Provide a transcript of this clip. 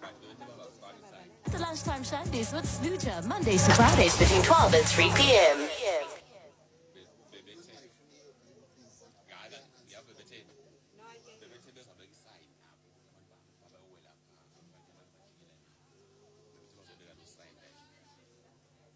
The Lunchtime Shandies with Sluja, Mondays to Fridays between 12 and 3 p.m.